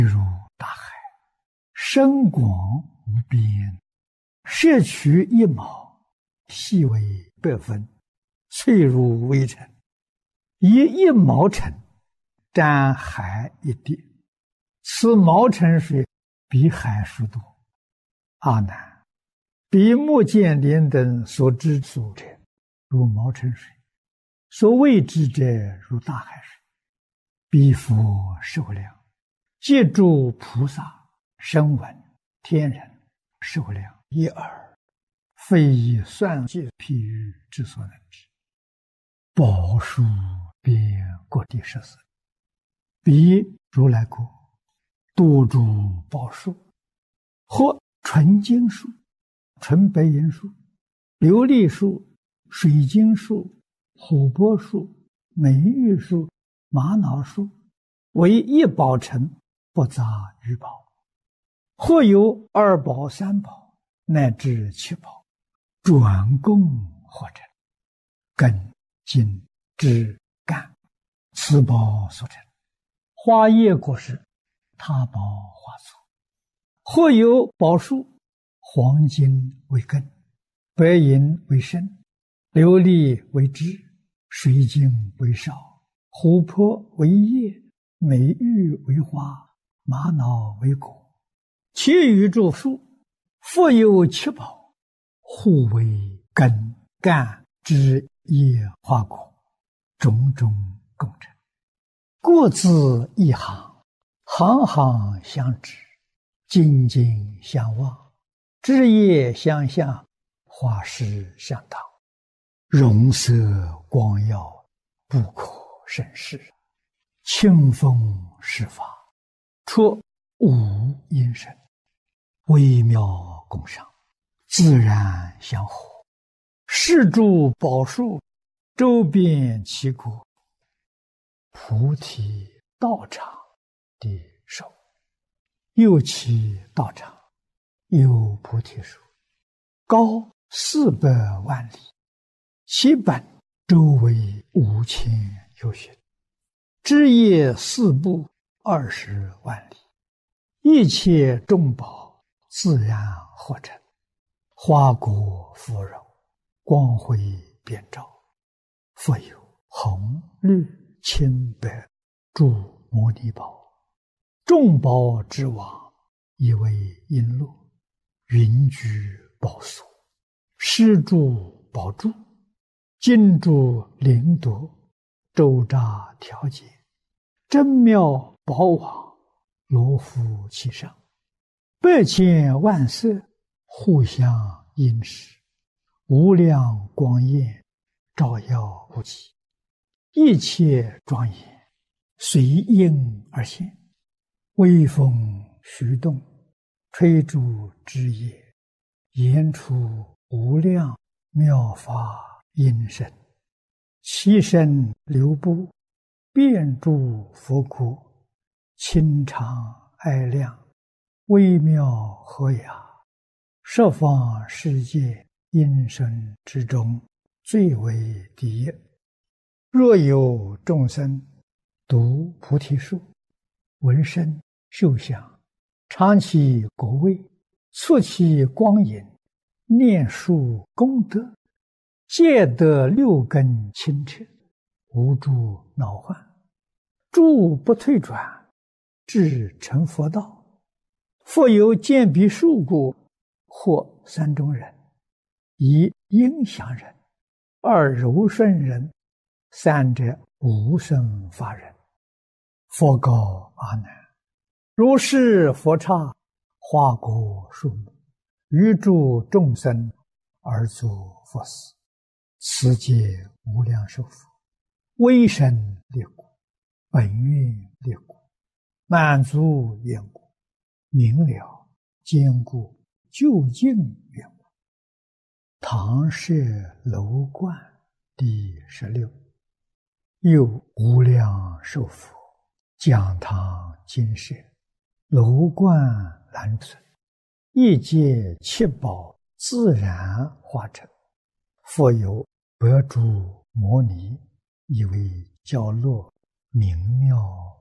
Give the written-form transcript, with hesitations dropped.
深广无边，摄取一毛，细为百分，脆如微尘。以一毛尘沾海一滴，此毛尘水比海数多。阿难，比目犍连等所知所者，如毛尘水；所未知者，如大海水。彼佛受量，借诸菩萨、声闻、天人受量一耳，非以算计譬喻之所能知。宝树遍各地十四，彼如来国多诸宝树，或纯金树、纯白银树、琉璃树、水晶树、琥珀树、美玉树、玛瑙树，为一宝城，不杂于宝。或有二宝、三宝，乃至七宝，转供或成，根、茎、枝、干，此宝所成。花叶果实，他宝花簇。或有宝树，黄金为根，白银为身，琉璃为枝，水晶为少，琥珀为叶，美玉为花，玛瑙为果。其余诸树，复有七宝，互为根、干、枝、叶、花、果，种种共成。各自一行，行行相知，茎茎相望，枝叶相向，花实相当，容色光耀，不可胜视。清风施法，出无因声，微妙共赏，自然相合。是诸宝树，周遍其国，菩提道场的手。又其道场，有菩提树，高400万里，其本周围5000由旬，枝叶四部20万里，一切众宝自然合成，花果芙蓉，光辉遍照。复有红、绿、青、白诸摩尼宝，众宝之王，以为璎珞，云居宝所，施诸宝柱，金珠灵夺，周匝调节，真妙宝网，罗敷其上，百千万色，互相映饰，无量光焰，照耀不极，一切庄严，随应而现。微风徐动，吹诸枝叶，言出无量妙法音声。其身流布，遍诸佛国，清常爱亮，微妙和雅，十方世界音声之中，最为第一。若有众生读菩提树，闻声嗅香，尝其果味，触其光影，念树功德，皆得六根清澈，无诸恼患，诸不退转，至成佛道。复有见彼树故，或三种人：一应祥人，二柔顺人，三者无生法人。佛告阿难：如是佛刹，花果树木，于诸众生而作佛事，此皆无量寿佛，威神力故，本愿力故，满足缘故，明了坚固究竟缘故。唐舍楼观第16。又无量寿佛，讲堂金舍，楼观栏存，一界七宝自然化成。复有百诸摩尼，以为教乐明妙